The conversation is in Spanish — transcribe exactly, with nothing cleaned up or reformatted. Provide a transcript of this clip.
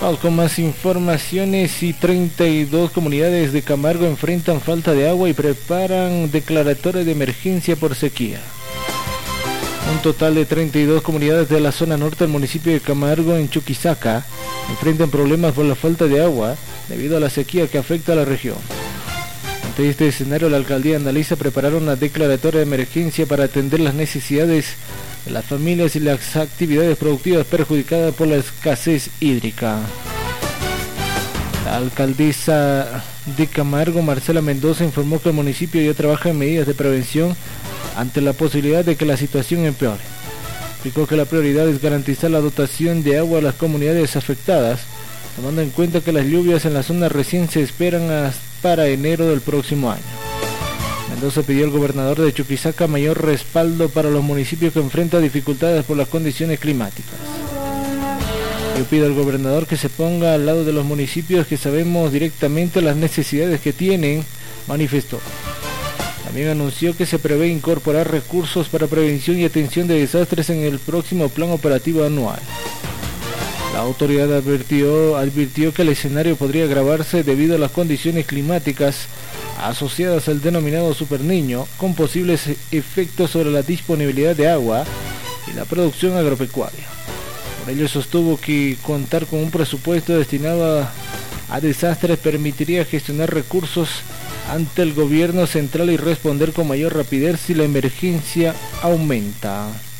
Vamos con más informaciones. Y treinta y dos comunidades de Camargo enfrentan falta de agua y preparan declaratoria de emergencia por sequía. Un total de treinta y dos comunidades de la zona norte del municipio de Camargo, en Chuquisaca, enfrentan problemas por la falta de agua debido a la sequía que afecta a la región. Ante este escenario, la alcaldía analiza preparar una declaratoria de emergencia para atender las necesidades de las familias y las actividades productivas perjudicadas por la escasez hídrica. La alcaldesa de Camargo, Marcela Mendoza, informó que el municipio ya trabaja en medidas de prevención ante la posibilidad de que la situación empeore. Explicó que la prioridad es garantizar la dotación de agua a las comunidades afectadas, tomando en cuenta que las lluvias en la zona recién se esperan para enero del próximo año. Mendoza pidió al gobernador de Chuquisaca mayor respaldo para los municipios que enfrentan dificultades por las condiciones climáticas. Yo pido al gobernador que se ponga al lado de los municipios que sabemos directamente las necesidades que tienen, manifestó. También anunció que se prevé incorporar recursos para prevención y atención de desastres en el próximo plan operativo anual. La autoridad advirtió, advirtió que el escenario podría agravarse debido a las condiciones climáticas asociadas al denominado Superniño, con posibles efectos sobre la disponibilidad de agua y la producción agropecuaria. Por ello sostuvo que contar con un presupuesto destinado a, a desastres permitiría gestionar recursos ante el gobierno central y responder con mayor rapidez si la emergencia aumenta.